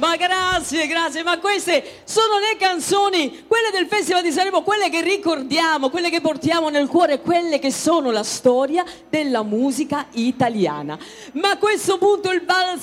Ma grazie, grazie, ma queste sono le canzoni, quelle del Festival di Sanremo, quelle che ricordiamo, quelle che portiamo nel cuore, quelle che sono la storia della musica italiana. Ma a questo punto il valzer